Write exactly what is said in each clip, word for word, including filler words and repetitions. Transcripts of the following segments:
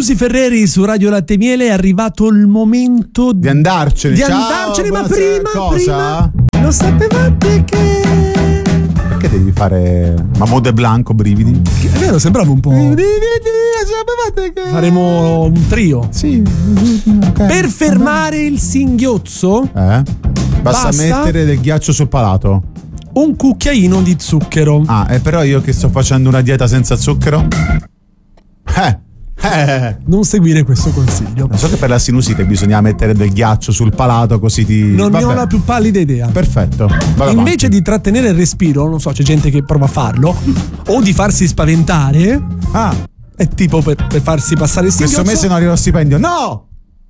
Giusy Ferreri su Radio Latte Miele. È arrivato il momento di andarcene. Di Ciao, andarcene, ma buonasera. prima, Cosa? prima lo sapevate che... Perché devi fare Mahmoud Blanco, brividi? È vero, sembrava un po'. Sapevate che... Faremo un trio. Sì. Okay. Per fermare il singhiozzo, Eh? Basta, Basta? mettere del ghiaccio sul palato. un cucchiaino di zucchero. Ah, e però io che sto facendo una dieta senza zucchero? Eh, eh. Non seguire questo consiglio. So che per la sinusite bisogna mettere del ghiaccio sul palato così ti... Non Vabbè. ne ho la più pallida idea. Perfetto. Vado Invece avanti. di trattenere il respiro, non so, c'è gente che prova a farlo, o di farsi spaventare, Ah, è tipo per, per farsi passare il singhiozzo. questo mese non arriva lo stipendio. No!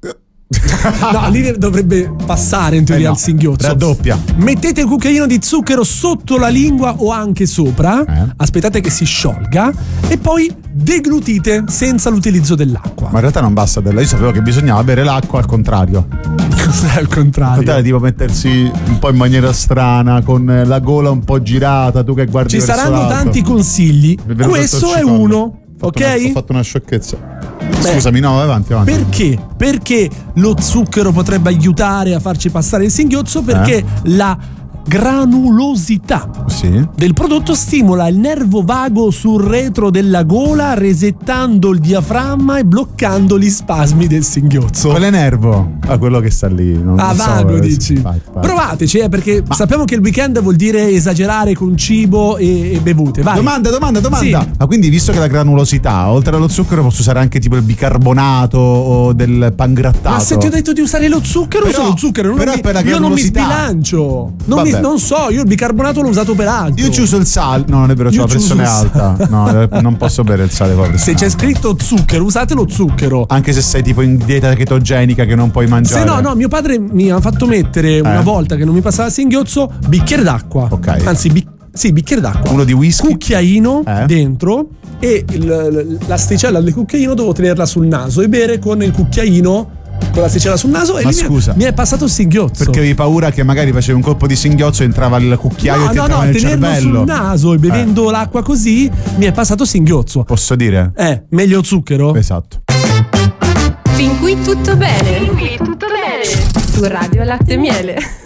No, lì dovrebbe passare in teoria Eh no, il singhiozzo. raddoppia. Mettete un cucchiaino di zucchero sotto la lingua o anche sopra, Eh. aspettate che si sciolga e poi deglutite senza l'utilizzo dell'acqua. Ma in realtà non basta della. Io sapevo che bisognava bere l'acqua al contrario. Cos'è al Al contrario? contrario, tipo mettersi un po' in maniera strana, con la gola un po' girata, tu che guardi Ci verso saranno l'alto. tanti consigli. Mi è venuto Questo il è torcicollo. uno, Ho fatto ok? una- ho fatto una sciocchezza. Scusami, no, vai avanti, avanti. Perché? Perché lo zucchero potrebbe aiutare a farci passare il singhiozzo? Perché Eh? la granulosità Sì. del prodotto stimola il nervo vago sul retro della gola, resettando il diaframma e bloccando gli spasmi del singhiozzo. Quale nervo? Ah, quello che sta lì. Non Ah, non so, vago eh, dici. sì, vai, vai. Provateci, eh, perché sappiamo che il weekend vuol dire esagerare con cibo e, e bevute. Vai. Domanda, domanda, domanda. Sì. Ma quindi, visto che la granulosità, oltre allo zucchero, posso usare anche tipo il bicarbonato o del pangrattato? Ma se ti ho detto di usare lo zucchero, Però- uso lo zucchero. Non però mi, per la io non mi granulosità. sbilancio. Non, mi- Vabbè. non so, io il bicarbonato l'ho usato per altro. Io ci uso il sale. No, non è vero, c'ho Io la ci uso pressione il alta. No, eh, non posso bere il sale forte. Se c'è scritto zucchero, usate lo zucchero. Anche se sei tipo in dieta chetogenica che non puoi mangiare. Se no, no, mio padre mi ha fatto mettere una Eh? volta che non mi passava il singhiozzo, bicchiere d'acqua. Ok. Anzi, bi- sì, bicchiere d'acqua. Uno di whisky. Cucchiaino Eh? dentro e il- l'asticella del cucchiaino devo tenerla sul naso e bere con il cucchiaino con l'asticella sul naso e Ma lì mi è- scusa. mi è passato il singhiozzo. Perché avevi paura che magari facevi un colpo di singhiozzo e entrava il cucchiaio no, e ti no, entrava no, nel tenerlo cervello. sul naso e bevendo l'acqua così mi è passato singhiozzo. Posso dire? Eh, meglio zucchero? Esatto. Fin qui tutto bene. Fin qui tutto bene. Su Radio Latte Miele.